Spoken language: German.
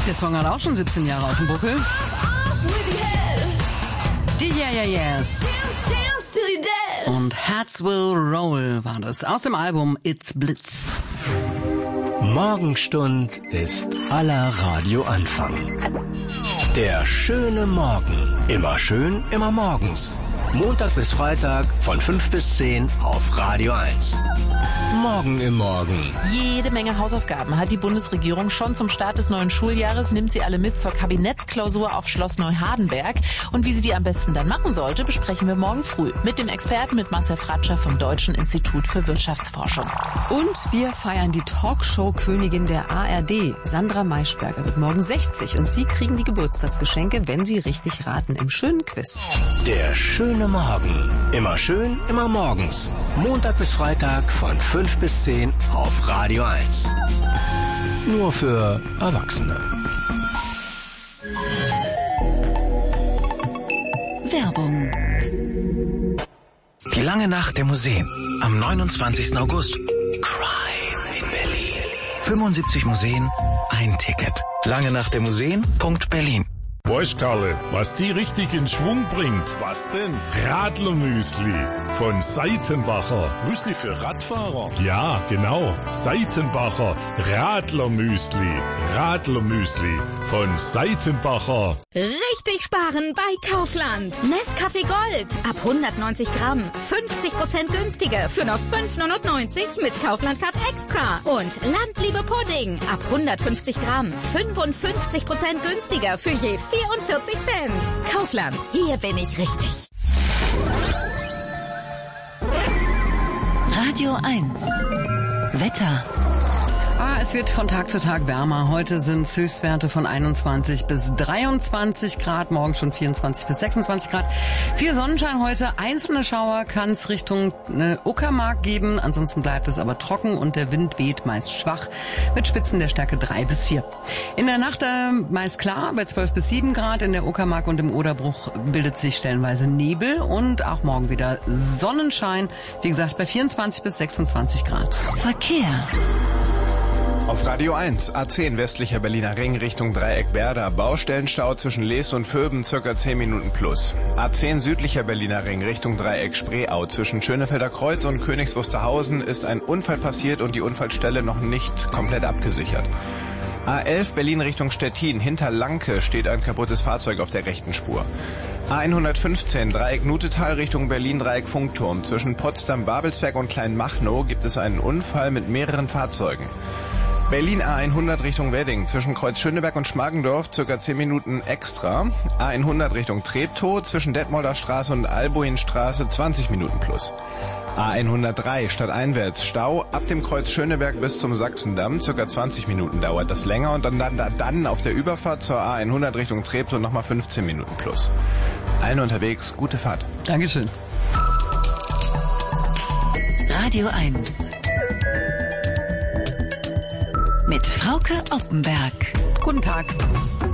Der Song hat auch schon 17 Jahre auf dem Buckel. Die Yeah Yeah Yeahs. Und Hearts Will Roll war das aus dem Album It's Blitz. Morgenstund ist aller Radioanfang. Der schöne Morgen. Immer schön, immer morgens. Montag bis Freitag von 5 bis 10 auf Radio 1. Morgen im Morgen. Jede Menge Hausaufgaben hat die Bundesregierung schon zum Start des neuen Schuljahres, nimmt sie alle mit zur Kabinettsklausur auf Schloss Neuhardenberg. Und wie sie die am besten dann machen sollte, besprechen wir morgen früh mit dem Experten, mit Marcel Fratscher vom Deutschen Institut für Wirtschaftsforschung. Und wir feiern die Talkshow-Königin der ARD. Sandra Maischberger wird morgen 60 und Sie kriegen die Geburtstagsgeschenke, wenn Sie richtig raten im schönen Quiz. Der schöne Morgen. Immer schön, immer morgens. Montag bis Freitag von 5 bis 10 auf Radio 1. Nur für Erwachsene. Werbung. Die lange Nacht der Museen am 29. August. Crime in Berlin. 75 Museen, ein Ticket. Lange Nacht der Museen.Berlin. Weißt Karle, was die richtig in Schwung bringt? Was denn? Radlermüsli von Seitenbacher. Müsli für Radfahrer? Ja, genau. Seitenbacher Radlermüsli. Radlermüsli von Seitenbacher. Richtig sparen bei Kaufland. Nescafé Gold. Ab 190 Gramm. 50% günstiger für noch 5,99 mit Kaufland-Card Extra. Und Landliebe Pudding. Ab 150 Gramm. 55% günstiger für je 44 Cent. Kaufland. Hier bin ich richtig. Radio 1. Wetter. Es wird von Tag zu Tag wärmer. Heute sind es Höchstwerte von 21 bis 23 Grad, morgen schon 24 bis 26 Grad. Viel Sonnenschein heute. Einzelne Schauer kann es Richtung Uckermark geben. Ansonsten bleibt es aber trocken und der Wind weht meist schwach mit Spitzen der Stärke 3 bis 4. In der Nacht meist klar bei 12 bis 7 Grad. In der Uckermark und im Oderbruch bildet sich stellenweise Nebel und auch morgen wieder Sonnenschein. Wie gesagt, bei 24 bis 26 Grad. Verkehr. Auf Radio 1, A10 westlicher Berliner Ring Richtung Dreieck Werder, Baustellenstau zwischen Lees und Vöben, circa 10 Minuten plus. A10 südlicher Berliner Ring Richtung Dreieck Spreeau zwischen Schönefelder Kreuz und Königs Wusterhausen ist ein Unfall passiert und die Unfallstelle noch nicht komplett abgesichert. A11 Berlin Richtung Stettin, hinter Lanke steht ein kaputtes Fahrzeug auf der rechten Spur. A115 Dreieck Nutetal Richtung Berlin Dreieck Funkturm, zwischen Potsdam, Babelsberg und Kleinmachnow gibt es einen Unfall mit mehreren Fahrzeugen. Berlin A100 Richtung Wedding, zwischen Kreuz Schöneberg und Schmargendorf, circa 10 Minuten extra. A100 Richtung Treptow, zwischen Detmolder Straße und Albuinstraße, 20 Minuten plus. A103 stadteinwärts, Stau ab dem Kreuz Schöneberg bis zum Sachsendamm, circa 20 Minuten dauert das länger und dann auf der Überfahrt zur A100 Richtung Treptow nochmal 15 Minuten plus. Allen unterwegs, gute Fahrt. Dankeschön. Radio 1. Mit Frauke Oppenberg. Guten Tag.